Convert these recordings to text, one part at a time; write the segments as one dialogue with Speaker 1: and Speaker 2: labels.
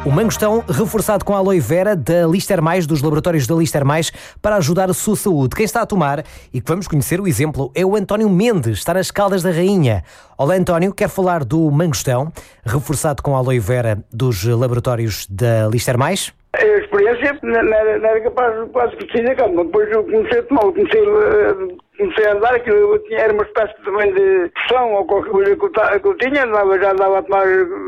Speaker 1: O mangostão reforçado com aloe vera da Lister Mais, dos laboratórios da Lister Mais, para ajudar a sua saúde. Quem está a tomar e que vamos conhecer o exemplo é o António Mendes, está nas Caldas da Rainha. Olá António, quer falar do mangostão reforçado com aloe vera dos laboratórios da Lister Mais?
Speaker 2: A experiência não era capaz de quase que se dizer, depois eu comecei a tomar, comecei a andar, aquilo era uma espécie também de pressão ou qualquer coisa que eu tinha, já andava a tomar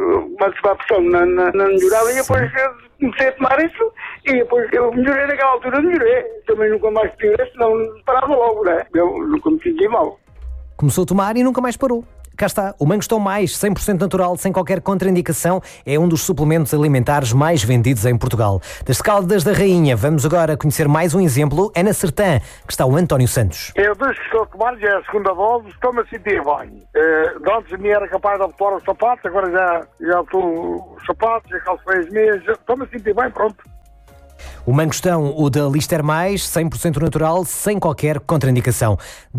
Speaker 2: a pressão, não melhorava, e depois comecei a tomar isso, e depois eu melhorei naquela altura, também nunca mais piorei, senão parava logo, né? Eu nunca me senti mal.
Speaker 1: Começou a tomar e nunca mais parou. Cá está, o Mangostão Mais, 100% natural, sem qualquer contraindicação, é um dos suplementos alimentares mais vendidos em Portugal. Das Caldas da Rainha, vamos agora conhecer mais um exemplo. É na Sertã, que está o António Santos.
Speaker 3: Eu desde que estou a tomar, já é a segunda dose, estou-me a sentir bem. Antes me era capaz de abotar os sapatos, agora já estou os sapatos, já calcei as meias, estou-me a sentir bem, pronto.
Speaker 1: O mangostão, o da Lister Mais, 100% natural, sem qualquer contraindicação.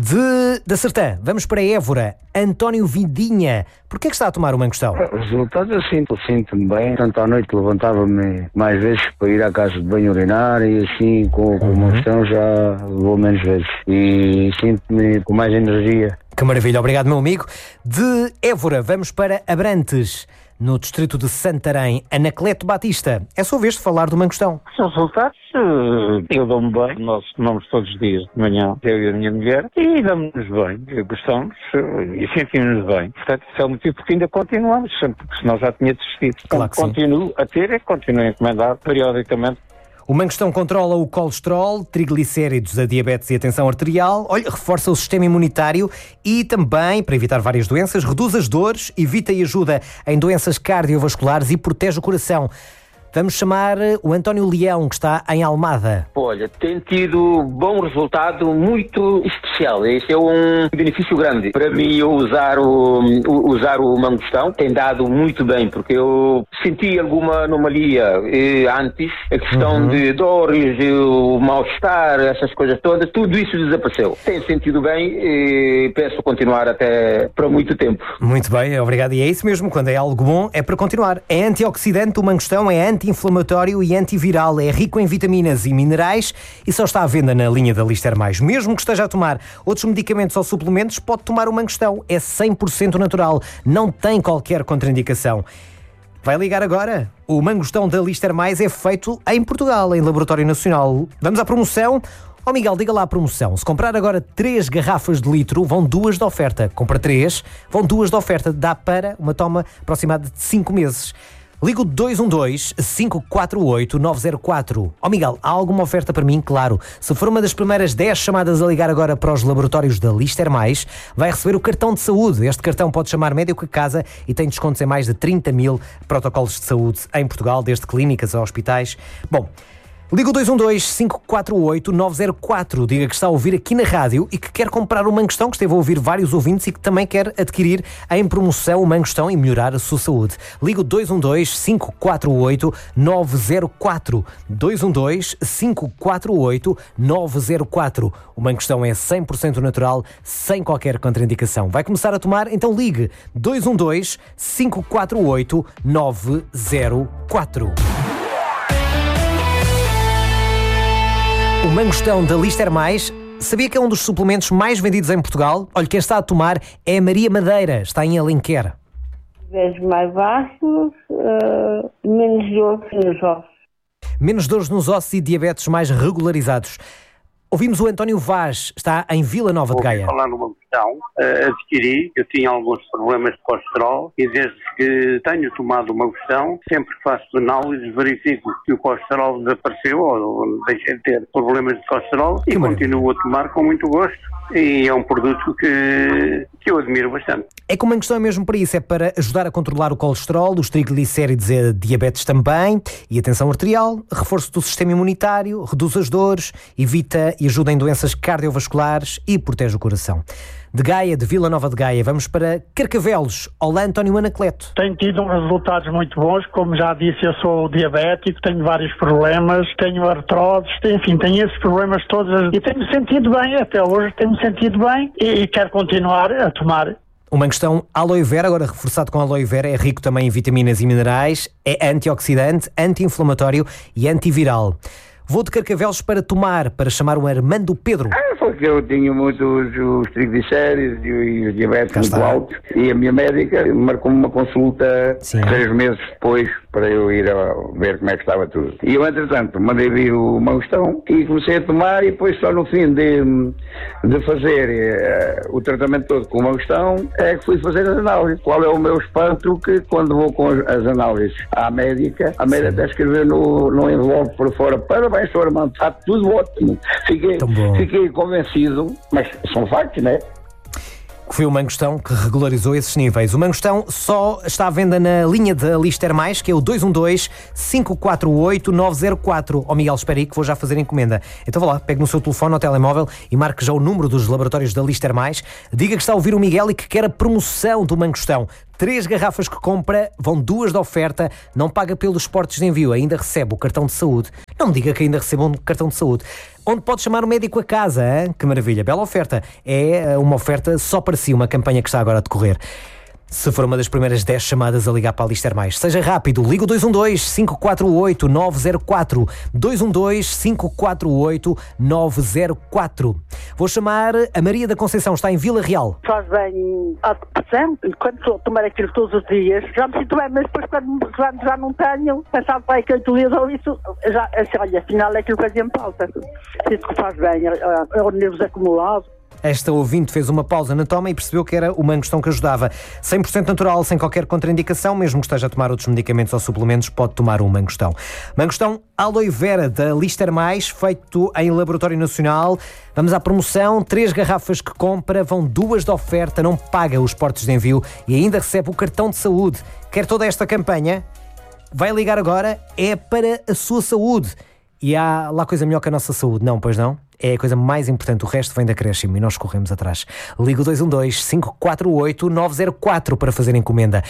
Speaker 1: Da Sertã, vamos para Évora. António Vidinha, porquê que está a tomar o mangostão?
Speaker 4: Os resultados eu sinto-me bem. Tanto à noite levantava-me mais vezes para ir à casa de banho urinar e assim com o mangostão já vou menos vezes. E sinto-me com mais energia.
Speaker 1: Que maravilha, obrigado meu amigo. De Évora, vamos para Abrantes. No distrito de Santarém, Anacleto Batista. É sua vez de falar do mangostão.
Speaker 5: Os resultados, eu dou-me bem. Nós tomamos todos os dias de manhã, eu e a minha mulher, e damos-nos bem. Gostamos e sentimos-nos bem. Portanto, isso é o motivo porque ainda continuamos, sempre, porque senão já tinha desistido.
Speaker 1: Claro que
Speaker 5: continuo a ter e continuo a encomendar periodicamente.
Speaker 1: O mangostão controla o colesterol, triglicéridos, a diabetes e a tensão arterial, reforça o sistema imunitário e também, para evitar várias doenças, reduz as dores, evita e ajuda em doenças cardiovasculares e protege o coração. Vamos chamar o António Leão, que está em Almada.
Speaker 6: Olha, tem tido bom resultado muito especial. Esse é um benefício grande. Para mim, eu usar o mangostão tem dado muito bem, porque eu senti alguma anomalia antes. A questão de dores, o mal-estar, essas coisas todas, tudo isso desapareceu. Tenho sentido bem e peço continuar até para muito tempo.
Speaker 1: Muito bem, obrigado. E é isso mesmo, quando é algo bom, é para continuar. É antioxidante, o mangostão é anti-inflamatório e antiviral, é rico em vitaminas e minerais e só está à venda na linha da Lister Mais. Mesmo que esteja a tomar outros medicamentos ou suplementos, pode tomar o mangostão. É 100% natural, não tem qualquer contraindicação. Vai ligar agora? O mangostão da Lister Mais é feito em Portugal, em Laboratório Nacional. Vamos à promoção? Miguel, diga lá a promoção. Se comprar agora 3 garrafas de litro, vão 2 de oferta. Compra 3, vão 2 de oferta. Dá para uma toma aproximada de 5 meses. Ligo 212-548-904. Miguel, há alguma oferta para mim? Claro. Se for uma das primeiras 10 chamadas a ligar agora para os laboratórios da Lister Mais, vai receber o cartão de saúde. Este cartão pode chamar médico a casa e tem descontos em mais de 30 mil protocolos de saúde em Portugal, desde clínicas a hospitais. Bom, liga o 212-548-904. Diga que está a ouvir aqui na rádio e que quer comprar o mangostão, que esteve a ouvir vários ouvintes e que também quer adquirir em promoção o mangostão e melhorar a sua saúde. Liga o 212-548-904. 212-548-904. O mangostão é 100% natural, sem qualquer contraindicação. Vai começar a tomar? Então ligue 212-548-904. O mangostão da Lister Mais, sabia que é um dos suplementos mais vendidos em Portugal? Olha, quem está a tomar é a Maria Madeira, está em Alenquer.
Speaker 7: Níveis mais baixos, menos dores nos ossos.
Speaker 1: Menos dores nos ossos e diabetes mais regularizados. Ouvimos o António Vaz, está em Vila Nova de Gaia.
Speaker 2: Falar no mangostão, adquiri, eu tinha alguns problemas de colesterol e desde que tenho tomado o mangostão, sempre que faço análises, verifico que o colesterol desapareceu ou deixei de ter problemas de colesterol e continuo a tomar com muito gosto. E é um produto que eu admiro bastante.
Speaker 1: É que o mangostão é mesmo para isso, é para ajudar a controlar o colesterol, os triglicéridos e a diabetes também, e a tensão arterial, reforço do sistema imunitário, reduz as dores, evita e ajuda em doenças cardiovasculares e protege o coração. De Gaia, de Vila Nova de Gaia, vamos para Carcavelos. Olá, António Anacleto.
Speaker 8: Tenho tido resultados muito bons, como já disse, eu sou diabético, tenho vários problemas, tenho artroses, enfim, tenho esses problemas todos e tenho-me sentido bem, até hoje tenho-me sentido bem e quero continuar a tomar.
Speaker 1: O mangostão aloe vera, agora reforçado com aloe vera, é rico também em vitaminas e minerais, é antioxidante, anti-inflamatório e antiviral. Vou de Carcavelos para tomar, para chamar o Armando Pedro.
Speaker 4: Porque eu tinha muitos os triglicéridos e os diabetes muito altos, e a minha médica marcou-me uma consulta 3 meses depois para eu ir a ver como é que estava tudo. E eu, entretanto, mandei vir o mangostão e comecei a tomar, e depois só no fim de fazer o tratamento todo com o mangostão é que fui fazer as análises. Qual é o meu espanto? Que quando vou com as análises à médica, a médica até escreveu no envelope por fora: parabéns, Sr. Armando, está tudo ótimo. Fiquei convencido, mas são factos, não é?
Speaker 1: Foi o mangostão que regularizou esses níveis. O mangostão só está à venda na linha da Lister Mais, que é o 212-548-904. Ó Miguel, espera aí que vou já fazer encomenda. Então vá lá, pegue no seu telefone ou telemóvel e marque já o número dos laboratórios da Lister Mais. Diga que está a ouvir o Miguel e que quer a promoção do mangostão. 3 garrafas que compra, vão 2 de oferta, não paga pelos portos de envio, ainda recebe o cartão de saúde. Não me diga que ainda recebe um cartão de saúde. Onde pode chamar o médico a casa, hein? Que maravilha, bela oferta. É uma oferta só para si, uma campanha que está agora a decorrer. Se for uma das primeiras 10 chamadas a ligar para a Lister Mais, seja rápido, liga o 212-548-904, 212-548-904. Vou chamar a Maria da Conceição, está em Vila Real.
Speaker 9: Faz bem à depressão, quando estou a tomar aquilo todos os dias, já me sinto bem, mas depois quando já não tenho, pensava para que 8 dias ou isso, já, olha, afinal é aquilo que fazia-me falta. Sinto que faz bem, é o nervos acumulado.
Speaker 1: Esta ouvinte fez uma pausa na toma e percebeu que era o mangostão que ajudava. 100% natural, sem qualquer contraindicação, mesmo que esteja a tomar outros medicamentos ou suplementos, pode tomar um mangostão. Mangostão aloe vera da Lister Mais, feito em laboratório nacional. Vamos à promoção, 3 garrafas que compra, vão 2 de oferta, não paga os portos de envio e ainda recebe o cartão de saúde. Quer toda esta campanha? Vai ligar agora, é para a sua saúde. E há lá coisa melhor que a nossa saúde, não, pois não? É a coisa mais importante, o resto vem de acréscimo e nós corremos atrás. Liga o 212-548-904 para fazer encomenda.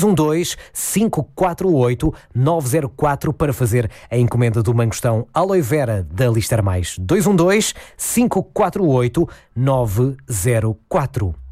Speaker 1: 212-548-904 para fazer a encomenda do mangostão aloe vera da Lister Mais. 212-548-904.